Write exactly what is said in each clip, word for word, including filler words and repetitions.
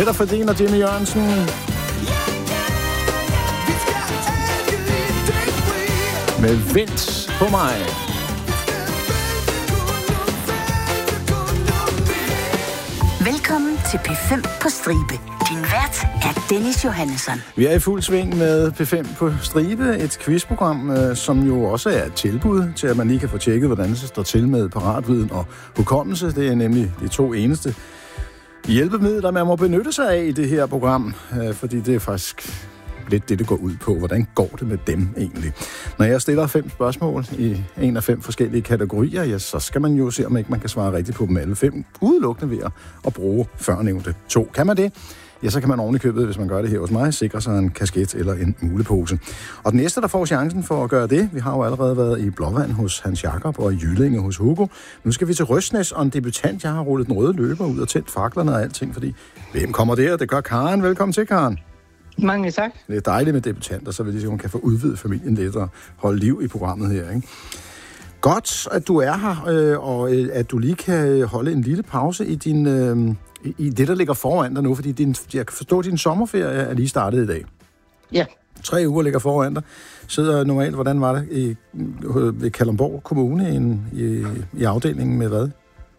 Peter Fredin og Jimmy Jørgensen. Med Vent på mig. Velkommen til P fem på stribe. Din vært er Dennis Johannesson. Vi er i fuld sving med P fem på stribe, et quizprogram, som jo også er et tilbud til, at man lige kan få tjekket, hvordan det står til med paratviden og hukommelse. Det er nemlig de to eneste hjælpemidler, man må benytte sig af i det her program, fordi det er faktisk lidt det, det går ud på. Hvordan går det med dem egentlig? Når jeg stiller fem spørgsmål i en af fem forskellige kategorier, ja, så skal man jo se, om ikke man kan svare rigtigt på dem alle fem, udelukkende ved at bruge førnævnte to. Kan man det? Ja, så kan man oven i købet, hvis man gør det her hos mig, sikre sig en kasket eller en mulepose. Og den næste, der får chancen for at gøre det, vi har jo allerede været i Blåvand hos Hans Jakob og i Jyllinge hos Hugo. Nu skal vi til Røsnæs, og en debutant, jeg har rullet den røde løber ud og tændt faklerne og alting, fordi hvem kommer der? Det gør Karen. Velkommen til, Karen. Mange tak. Det er dejligt med debutanter, så vi ligesom kan få udvidet familien lidt og holde liv i programmet her, ikke? Godt, at du er her, øh, og øh, at du lige kan holde en lille pause i din... Øh, i det, der ligger foran dig nu, fordi din, jeg kan forstå, at din sommerferie er lige startet i dag. Ja. Tre uger ligger foran dig. Sidder normalt, hvordan var det, i, i Kalundborg Kommune i, i, i afdelingen med hvad?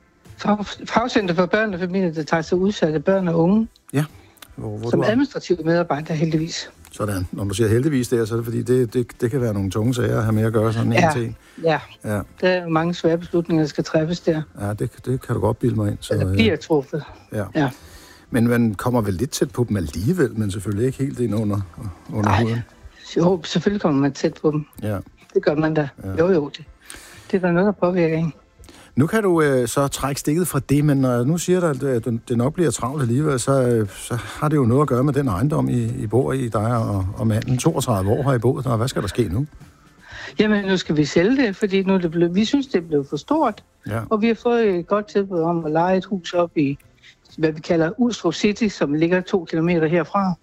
Fagcenter for børn og familier, der tager sig udsatte børn og unge. Ja. Hvor, hvor Som administrativ medarbejder, heldigvis. Sådan. Når du siger heldigvis der, så er det fordi, det, det, det kan være nogle tunge sager at have med at gøre sådan en ja. ting. Ja, ja. Der er mange svære beslutninger, der skal træffes der. Ja, det, det kan du godt bilde mig ind. Så, Eller bliver truffet. Ja. ja. Men man kommer vel lidt tæt på dem alligevel, men selvfølgelig ikke helt ind under, under Nej. huden. Jo, selvfølgelig kommer man tæt på dem. Ja. Det gør man da. Ja. Jo, jo. Det, det er der noget, der påvirker en. Nu kan du øh, så trække stikket fra det, men når jeg nu siger dig, at det, det nok bliver travlt alligevel, så, øh, så har det jo noget at gøre med den ejendom, I, I bor i, dig og, og manden. toogtredive år har I boet, og hvad skal der ske nu? Jamen, nu skal vi sælge det, fordi nu er det blevet, vi synes, det er blevet for stort. Ja. Og vi har fået et godt tilbud om at leje et hus op i, hvad vi kalder Ulstrup City, som ligger to kilometer herfra.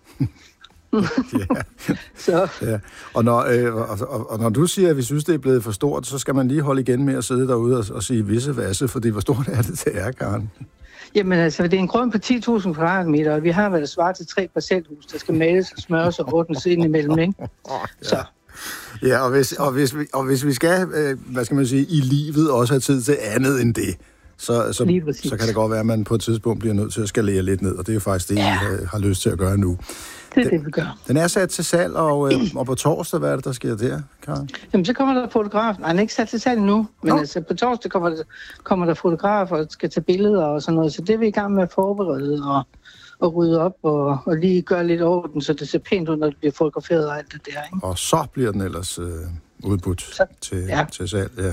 ja. så. Ja. Og, når, øh, og, og, og når du siger, at vi synes, det er blevet for stort, så skal man lige holde igen med at sidde derude og, og sige visse vasse, fordi hvor stort er det, det er, Karen? Jamen altså, det er en grund på ti tusind kvadratmeter, og vi har været svaret til tre parcelhus, der skal males og smøres og ordnes ind imellem, ikke? Så. Ja, og hvis, og, hvis vi, og hvis vi skal, øh, hvad skal man sige, i livet også have tid til andet end det, så, så, så kan det godt være, at man på et tidspunkt bliver nødt til at skalere lidt ned, og det er jo faktisk det, ja. I øh, har lyst til at gøre nu. Det er den, det, vi gør. Den er sat til salg, og, øh, og på torsdag, hvad er det, der sker der, Karen? Jamen, så kommer der fotograf. Nej, den er ikke sat til salg nu, men oh. altså, på torsdag kommer der, kommer der fotografer og skal tage billeder og sådan noget, så det er vi i gang med at forberede og, og rydde op og, og lige gøre lidt orden, så det ser pænt ud, når det bliver fotograferet og alt det der, ikke? Og så bliver den ellers øh, udbudt så, til, ja. til salg, ja. ja.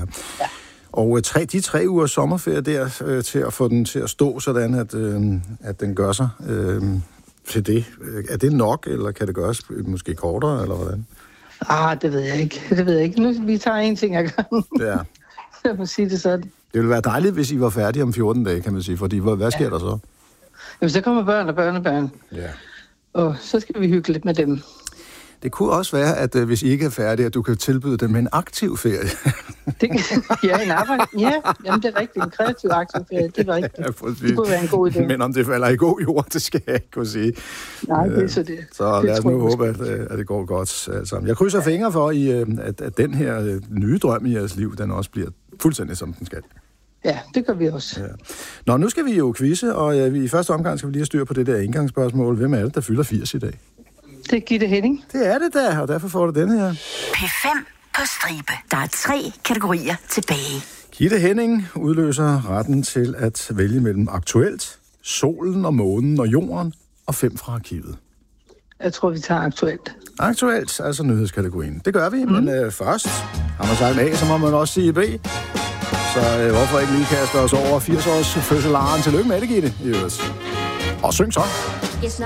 Og tre, de tre uger sommerferie der, øh, til at få den til at stå sådan, at, øh, at den gør sig øh, til det. Er det nok, eller kan det gøres måske kortere, eller hvordan? Ah, det ved jeg ikke. Det ved jeg ikke. Nu, vi tager en ting ad gangen. Ja. Jeg må sige det sådan. Det ville være dejligt, hvis I var færdige om fjorten dage, kan man sige, fordi hvad sker ja. der så? Jamen, så kommer børn og børnebørn. Ja. Og så skal vi hygge lidt med dem. Det kunne også være, at uh, hvis I ikke er færdige, at du kan tilbyde dem en aktiv ferie. det, ja, en arbejde. Ja, jamen, det er rigtigt. En kreativ aktiv ferie, det er rigtigt. Ja, det kunne være en god idé. Men om det falder i god jord, det skal jeg ikke kunne sige. Nej, det er så det. Så det lad os nu håbe, at, at det går godt alt sammen. Jeg krydser ja. fingre for, I, at, at den her nye drøm i jeres liv, den også bliver fuldstændig som den skal. Ja, det gør vi også. Ja. Nå, nu skal vi jo quizze, og ja, i første omgang skal vi lige have styr på det der indgangsspørgsmål. Hvem er det, der fylder firs i dag? Det er Gitte Henning. Det er det da, og derfor får du den her. P fem på stribe. Der er tre kategorier tilbage. Gitte Henning udløser retten til at vælge mellem aktuelt, solen og månen og jorden, og fem fra arkivet. Jeg tror, vi tager aktuelt. Aktuelt, altså nyhedskategorien. Det gør vi, mm. men øh, først har man sagt A, så må man også sige B. Så øh, hvorfor ikke lige kaste os over firs års fødselaren? Tillykke med det, Gitte. Og syng så.